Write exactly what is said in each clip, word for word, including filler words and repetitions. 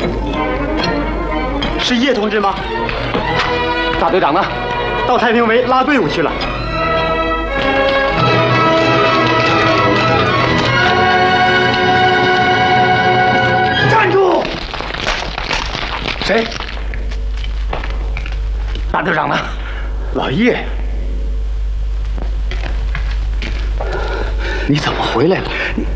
是叶同志吗？大队长呢？到太平围拉队伍去了。站住！谁？大队长呢？老叶，你怎么回来了？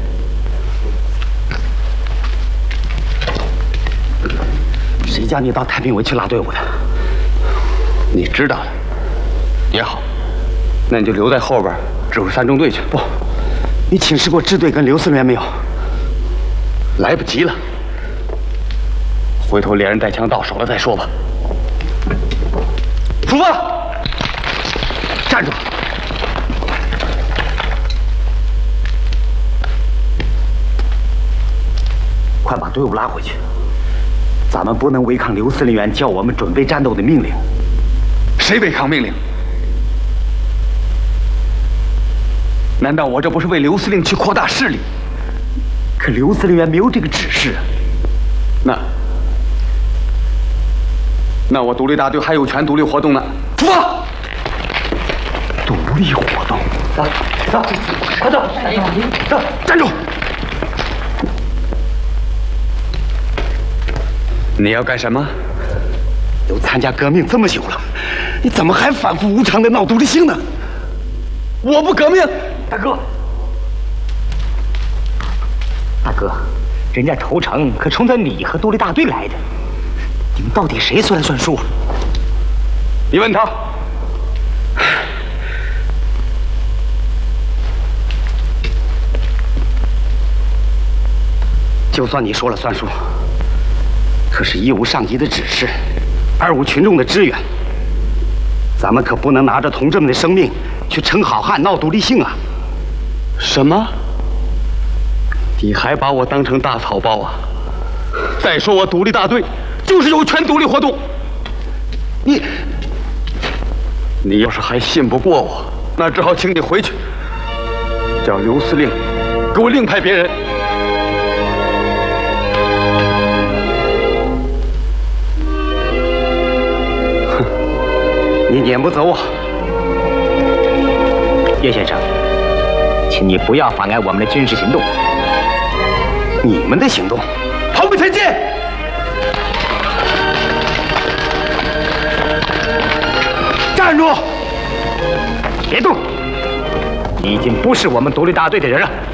你谁叫你到太平围去拉队伍的？你知道的也好，那你就留在后边指挥三中队去。不，你请示过支队跟刘司令员没有？来不及了，回头连人带枪到手了再说吧。出发！站住！快把队伍拉回去！咱们不能违抗刘司令员叫我们准备战斗的命令。谁违抗命令？难道我这不是为刘司令去扩大势力？可刘司令员没有这个指示啊。那那我独立大队还有权独立活动呢。出发！独立活动，走走，快走！走，站住！你要干什么？都参加革命这么久了，你怎么还反复无常的闹独立性呢？我不革命，大哥。大哥，人家仇城可冲着你和独立大队来的，你们到底谁说了算数？你问他。就算你说了算数，可是一无上级的指示，二无群众的支援，咱们可不能拿着同志们的生命去称好汉、闹独立性啊！什么？你还把我当成大草包啊？再说我独立大队就是有权独立活动。你，你要是还信不过我，那只好请你回去，叫刘司令给我另派别人。你撵不走啊，叶先生，请你不要妨碍我们的军事行动。你们的行动，后背推进！站住！别动！你已经不是我们独立大队的人了。